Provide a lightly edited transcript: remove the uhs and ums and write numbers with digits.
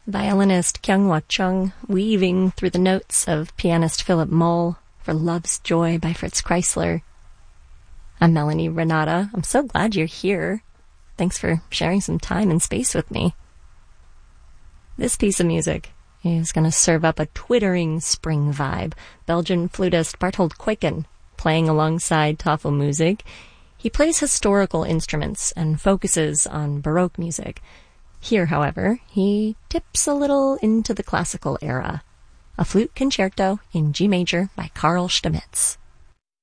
Violinist Kyung-Hwa Chung weaving through the notes of pianist Philip Moll for Love's Joy by Fritz Kreisler. I'm Melanie Renata. I'm so glad you're here. Thanks for sharing some time and space with me. This piece of music is going to serve up a twittering spring vibe. Belgian flutist Barthold Kweken playing alongside Tafelmusik. He plays historical instruments and focuses on Baroque music. Here, however, he tips a little into the classical era. A flute concerto in G major by Carl Stamitz.